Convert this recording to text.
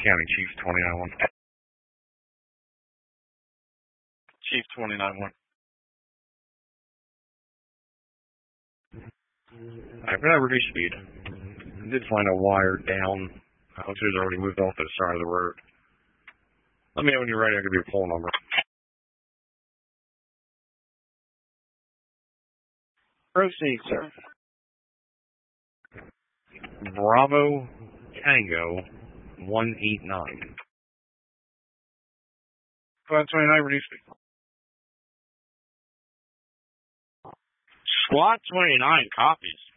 County, Chief 29-1. Chief 29-1. I've got to reduce speed. I did find a wire down. Looks like it's already moved off to the side of the road. Let me know when you're ready. I'll give you a poll number. Proceed, sir. Bravo Tango 189. 529, reduce speed. SWAT 29 copies.